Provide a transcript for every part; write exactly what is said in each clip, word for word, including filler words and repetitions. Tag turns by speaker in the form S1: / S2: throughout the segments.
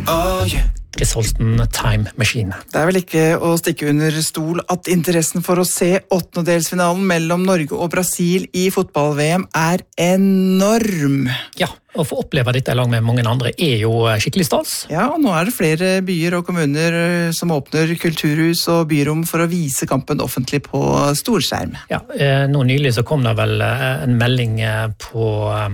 S1: Oh yeah.
S2: Chris Holsten, Time Machine.
S1: Det er vel ikke å stikke under stol at interessen for å se åttendedelsfinalen mellom Norge og Brasil i fotball-V M er enorm.
S2: Ja, å få oppleve dette sammen med mange andre er jo skikkelig stas.
S1: Ja, og nå er det flere byer og kommuner som åpner kulturhus og byrom for å vise kampen offentlig på storskjerm.
S2: Ja, nå nylig så kom det vel en melding på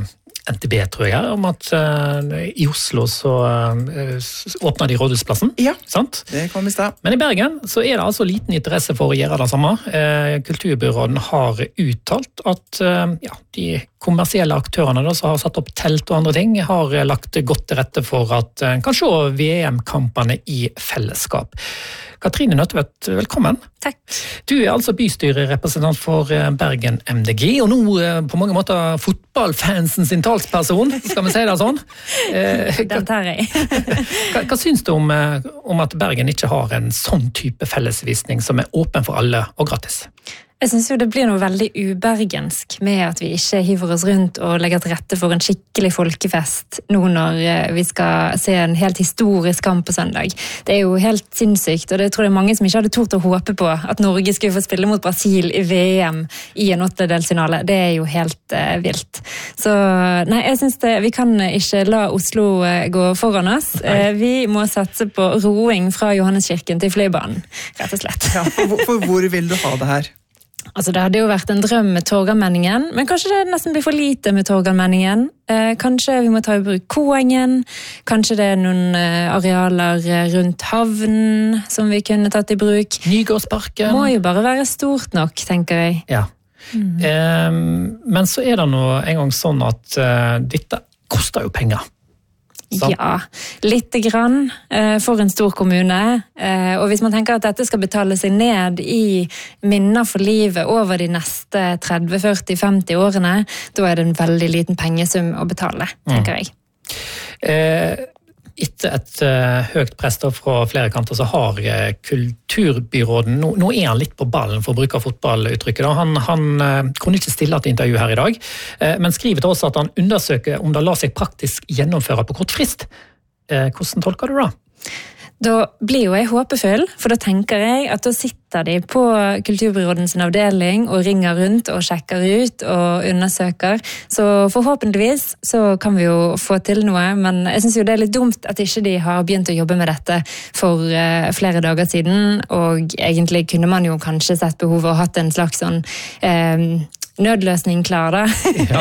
S2: N T B, tror jeg, om at uh, i Oslo så uh, åpner de Rådhusplassen.
S1: Ja,
S2: sant?
S1: Det kom i sted.
S2: Men i Bergen så er det altså liten interesse for å gjøre det samme. Uh, Kulturbyråden har uttalt at uh, ja, de kommersielle aktørene da, som har satt opp telt og andre ting, har lagt godt til rette for at uh, kan se V M-kampene i fellesskap. Katrine Nødtvedt, velkommen.
S3: Takk.
S2: Du er altså bystyrerepresentant for Bergen M D G, og nå på mange måter fotballfansen sin talsperson, skal vi si det sånn.
S3: Den tar jeg.
S2: hva, hva syns du om, om at Bergen ikke har en sånn type fellesvisning som er åpen for alle og gratis?
S3: Jeg synes jo det blir noe veldig ubergensk med at vi ikke hiver oss rundt og legger til rette for en skikkelig folkefest nå når vi skal se en helt historisk kamp på søndag. Det er jo helt sinnssykt, og det tror jeg mange som ikke hadde tort å håpe på at Norge skulle få spille mot Brasil i V M i en åttendedelsfinale. Det er jo helt uh, vilt. Så nei, jeg synes det, vi kan ikke la Oslo uh, gå foran oss. Uh, vi må satse på roing fra Johanneskirken til Flybanen, rett og slett.
S1: Ja, for, for hvor vil du ha det her?
S3: Altså, det hadde jo vært en drøm med Torgallmenningen, men kanskje det nesten blir for lite med Torgallmenningen. Eh, kanskje vi må ta i bruk Koengen, kanskje det er noen eh, arealer rundt havnen som vi kunne tatt i bruk.
S2: Nygårdsparken.
S3: Må jo bare være stort nok, tenker jeg.
S2: Ja. Mm. Eh, men så er det nå en gang sånn at eh, dette koster jo penger. Så.
S3: Ja, litt grann for en stor kommune, og hvis man tenker at dette skal betale seg ned i minner for livet over de neste tretti, førti, femti årene, da er det en veldig liten pengesum å betale, tenker jeg.
S2: Mm. Eh, etter et uh, høyt press fra flere kanter så har uh, kulturbyråden, nå, nå er han litt på ballen for å bruke fotballuttrykket. Da. Han, han uh, kunne ikke stille til intervju her i dag, uh, men skriver til oss at han undersøker om det lar seg praktisk gjennomføre på kort frist. Uh, hvordan tolker du det?
S3: Da blir jo jeg håpefull, for da tenker jeg at da sitter de på Kulturbyråden sin avdeling og ringer rundt og sjekker ut og undersøker. Så forhåpentligvis så kan vi jo få til noe, men jeg synes jo det er litt dumt at ikke de har begynt å jobbe med dette for uh, flere dager siden, og egentlig kunne man jo kanskje sett behovet og hatt en slags sånn um, nødløsning klar da. Ja.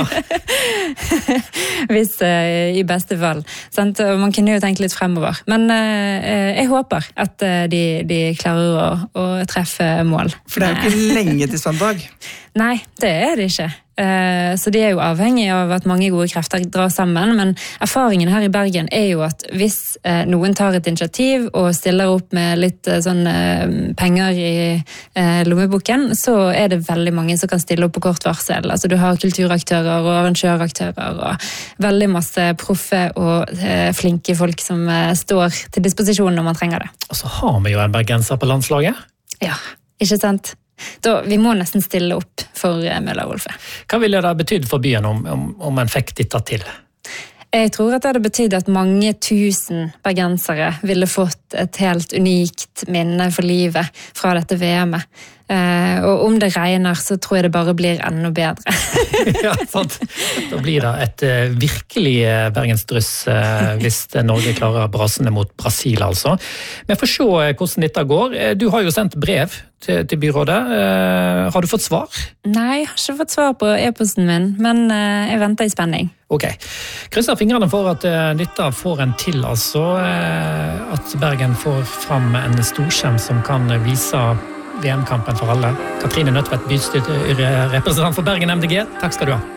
S3: Hvis uh, i beste fall. Sant? Man kunne jo tenke litt fremover. Men uh, jeg håper at uh, de, de klarer å, å treffe mål.
S1: For det er jo ikke lenge til søndag.
S3: Nei, det er det ikke. Uh, så de er jo avhengig av at mange gode krefter drar sammen, men erfaringen her i Bergen er jo at hvis uh, noen tar et initiativ og stiller opp med litt uh, sånn uh, penger i uh, lommeboken, så er det veldig mange som kan stille opp på kort varsel. Altså du har kulturaktører og arrangøraktører og veldig masse proffe og uh, flinke folk som uh, står til disposisjon når man trenger det.
S2: Og så har vi jo en bergenser på landslaget.
S3: Ja, ikke sant? Da, vi må nesten stille opp for Møller Wolfe.
S2: Hva ville det betydd for byen om, om, om en fikk dette til?
S3: Jeg tror at det hadde betydd at mange tusen bergensere ville fått et helt unikt minne for livet fra dette V M-et. Uh, og om det regner, så tror jeg det bare blir enda bedre.
S2: Ja, sant. Da blir det et uh, virkelig uh, bergensdryss uh, hvis Norge klarer brasene mot Brasil, altså. Men får se uh, hvordan dette går. Uh, du har jo sendt brev til, til byrådet. Uh, har du fått svar?
S3: Nei, jeg har ikke fått svar på e-posten min, men uh, jeg venter i spenning.
S2: Ok. Krysser fingrene for at uh, dette får en til, altså. Uh, at Bergen får fram en storskjerm som kan vise V M-kampen for alle. Katrine Nødtvedt, bystyrerepresentant for Bergen M D G. Takk skal du ha.